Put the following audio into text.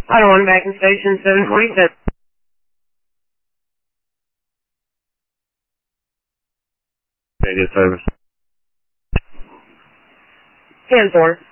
I don't want back in station 747. Radio service. 10-4.